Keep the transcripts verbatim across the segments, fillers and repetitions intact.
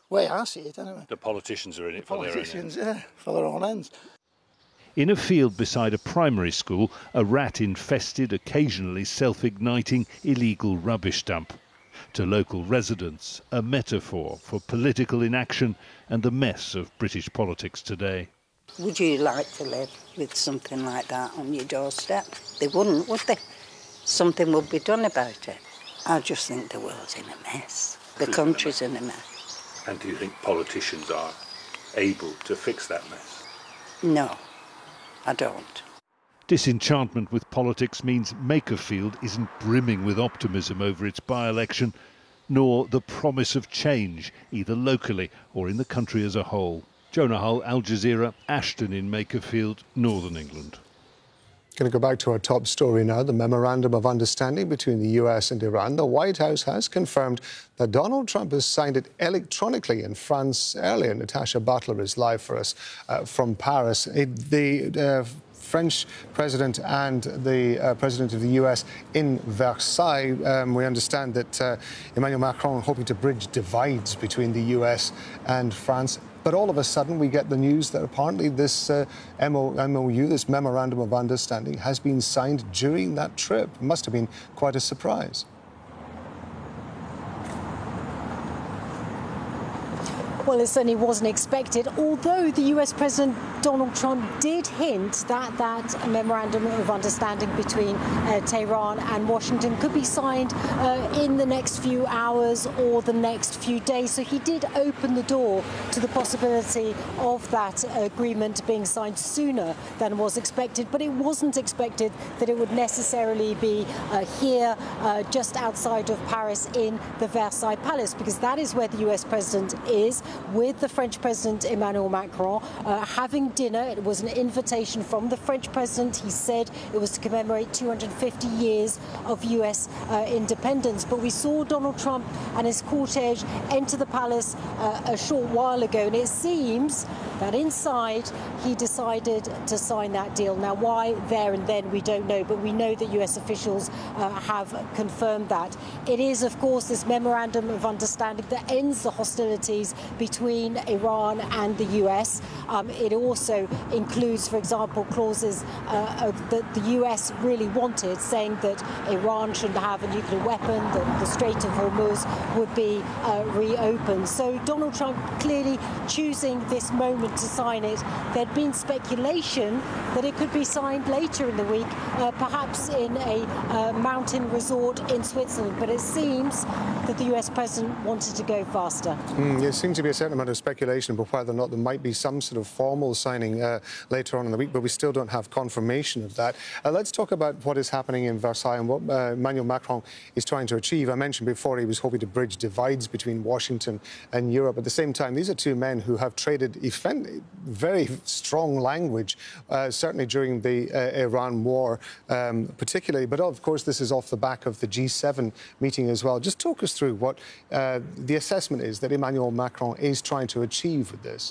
way I see it, anyway. The politicians are in it the for their own politicians, ends. yeah, for their own ends. In a field beside a primary school, a rat-infested, occasionally self-igniting, illegal rubbish dump. To local residents, a metaphor for political inaction and the mess of British politics today. Would you like to live with something like that on your doorstep? They wouldn't, would they? Something would be done about it. I just think the world's in a mess. The country's in a mess. And do you think politicians are able to fix that mess? No, I don't. Disenchantment with politics means Makerfield isn't brimming with optimism over its by-election, nor the promise of change, either locally or in the country as a whole. Jonah Hull, Al Jazeera, Ashton in Makerfield, Northern England. Going to go back to our top story now, the Memorandum of Understanding between the U S and Iran. The White House has confirmed that Donald Trump has signed it electronically in France earlier. Natasha Butler is live for us uh, from Paris. It, the uh, French president and the uh, president of the U S in Versailles. Um, we understand that uh, Emmanuel Macron hoping to bridge divides between the U S and France. But all of a sudden, we get the news that apparently this uh, M O U, this Memorandum of Understanding, has been signed during that trip. It must have been quite a surprise. Well, it certainly wasn't expected, although the U S President Donald Trump did hint that that memorandum of understanding between uh, Tehran and Washington could be signed uh, in the next few hours or the next few days. So he did open the door to the possibility of that agreement being signed sooner than was expected. But it wasn't expected that it would necessarily be uh, here, uh, just outside of Paris in the Versailles Palace, because that is where the U S President is, with the French President Emmanuel Macron uh, having dinner. It was an invitation from the French President. He said it was to commemorate two hundred fifty years of U S uh, independence. But we saw Donald Trump and his cortege enter the palace uh, a short while ago, and it seems that inside he decided to sign that deal. Now, why there and then, we don't know, but we know that U S officials uh, have confirmed that. It is, of course, this memorandum of understanding that ends the hostilities between Iran and the U S. Um, it also includes, for example, clauses uh, that the U S really wanted, saying that Iran shouldn't have a nuclear weapon, that the Strait of Hormuz would be uh, reopened. So Donald Trump clearly choosing this moment to sign it. There'd been speculation that it could be signed later in the week, uh, perhaps in a uh, mountain resort in Switzerland. But it seems that the U S President wanted to go faster. Mm, there seems to be a certain amount of speculation about whether or not there might be some sort of formal signing uh, later on in the week, but we still don't have confirmation of that. Uh, let's talk about what is happening in Versailles and what uh, Emmanuel Macron is trying to achieve. I mentioned before he was hoping to bridge divides between Washington and Europe. At the same time, these are two men who have traded very strong language, uh, certainly during the uh, Iran war, um, particularly. But of course, this is off the back of the G seven meeting as well. Just talk us through what uh, the assessment is that Emmanuel Macron is trying to achieve with this.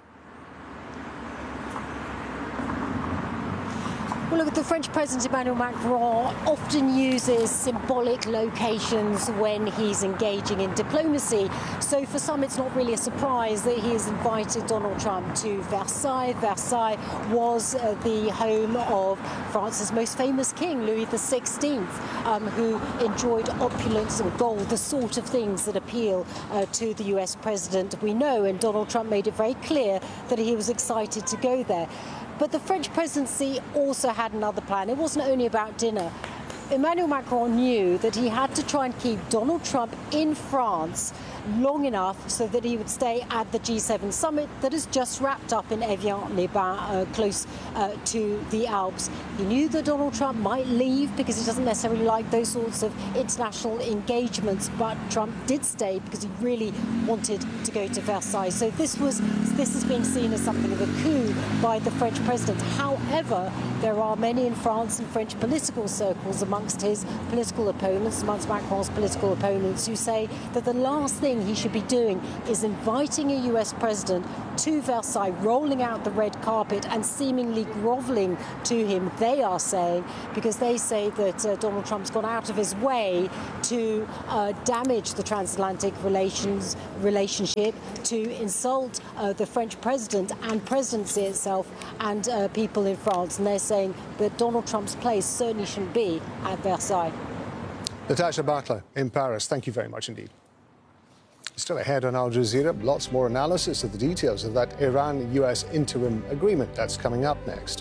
Well, look, the French President Emmanuel Macron often uses symbolic locations when he's engaging in diplomacy. So for some, it's not really a surprise that he has invited Donald Trump to Versailles. Versailles was uh, the home of France's most famous king, Louis the sixteenth, um, who enjoyed opulence and gold, the sort of things that appeal uh, to the U S President, we know. And Donald Trump made it very clear that he was excited to go there. But the French presidency also had another plan. It wasn't only about dinner. Emmanuel Macron knew that he had to try and keep Donald Trump in France long enough so that he would stay at the G seven summit that has just wrapped up in Evian-les-Bains, uh, close uh, to the Alps. He knew that Donald Trump might leave because he doesn't necessarily like those sorts of international engagements, but Trump did stay because he really wanted to go to Versailles. So this was this is being seen as something of a coup by the French president. However, there are many in France and French political circles, amongst his political opponents, amongst Macron's political opponents, who say that the last thing thing he should be doing is inviting a U S president to Versailles, rolling out the red carpet and seemingly grovelling to him, they are saying, because they say that uh, Donald Trump's gone out of his way to uh, damage the transatlantic relations relationship, to insult uh, the French president and presidency itself and uh, people in France. And they're saying that Donald Trump's place certainly shouldn't be at Versailles. Natasha Butler in Paris, thank you very much indeed. Still ahead on Al Jazeera, lots more analysis of the details of that Iran U S interim agreement. That's coming up next.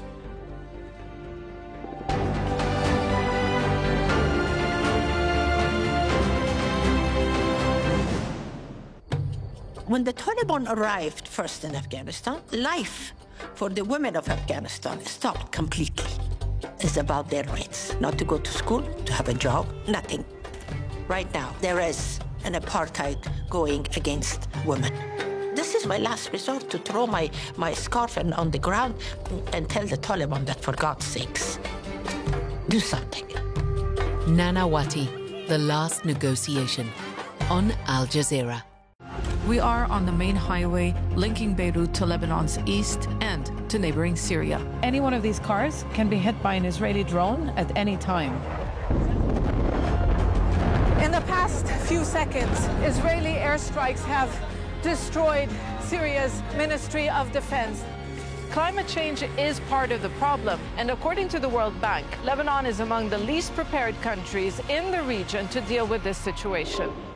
When the Taliban arrived first in Afghanistan, life for the women of Afghanistan stopped completely. It's about their rights, not to go to school, to have a job, nothing. Right now, there is an apartheid going against women. This is my last resort, to throw my, my scarf and on the ground and tell the Taliban that, for God's sakes, do something. Nanawati, The Last Negotiation, on Al Jazeera. We are on the main highway linking Beirut to Lebanon's east and to neighboring Syria. Any one of these cars can be hit by an Israeli drone at any time. In the past few seconds, Israeli airstrikes have destroyed Syria's Ministry of Defense. Climate change is part of the problem, and according to the World Bank, Lebanon is among the least prepared countries in the region to deal with this situation.